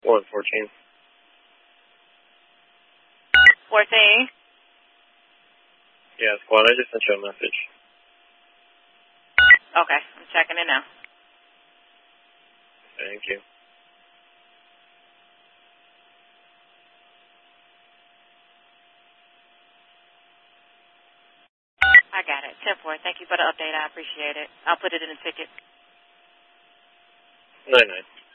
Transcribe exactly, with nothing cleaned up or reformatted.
one fourteen. fourteen. Yeah, squad, I just sent you a message. Okay, I'm checking it now. Thank you. I got it. ten four. Thank you for the update. I appreciate it. I'll put it in the ticket. nine nine.